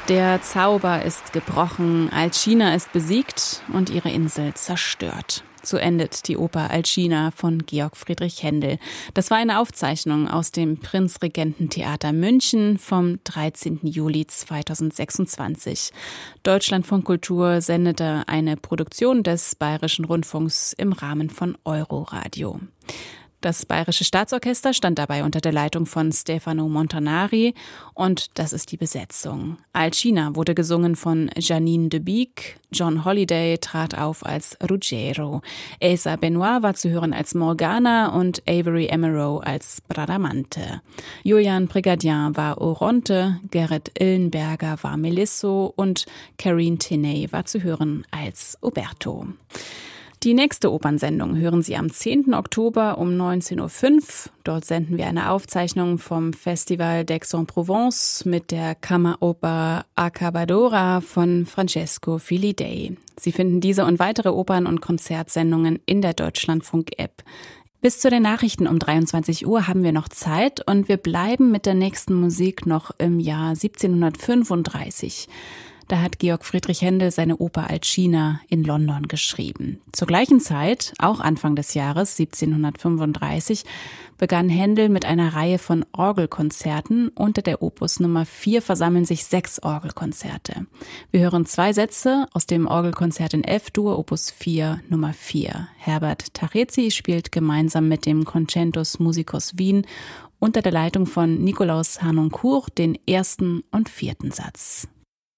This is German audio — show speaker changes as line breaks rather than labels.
Der Zauber ist gebrochen, Alcina ist besiegt und ihre Insel zerstört. So endet die Oper Alcina von Georg Friedrich Händel. Das war eine Aufzeichnung aus dem Prinzregententheater München vom 13. Juli 2026. Deutschlandfunk Kultur sendete eine Produktion des Bayerischen Rundfunks im Rahmen von Euroradio. Das Bayerische Staatsorchester stand dabei unter der Leitung von Stefano Montanari und das ist die Besetzung. Alcina wurde gesungen von Janine de Beek, John Holliday trat auf als Ruggiero, Elsa Benoit war zu hören als Morgana und Avery Emerow als Bradamante. Julian Brigadier war Oronte, Gerrit Illenberger war Melisso und Karine Tenney war zu hören als Oberto. Die nächste Opernsendung hören Sie am 10. Oktober um 19.05 Uhr. Dort senden wir eine Aufzeichnung vom Festival d'Aix-en-Provence mit der Kammeroper Accabadora von Francesco Filidei. Sie finden diese und weitere Opern- und Konzertsendungen in der Deutschlandfunk-App. Bis zu den Nachrichten um 23 Uhr haben wir noch Zeit und wir bleiben mit der nächsten Musik noch im Jahr 1735. Da hat Georg Friedrich Händel seine Oper Alcina in London geschrieben. Zur gleichen Zeit, auch Anfang des Jahres 1735, begann Händel mit einer Reihe von Orgelkonzerten. Unter der Opus Nummer 4 versammeln sich 6 Orgelkonzerte. Wir hören 2 Sätze aus dem Orgelkonzert in F-Dur, Opus 4, Nummer 4. Herbert Tarezi spielt gemeinsam mit dem Concentus Musicus Wien unter der Leitung von Nikolaus Harnoncourt den 1. und 4. Satz.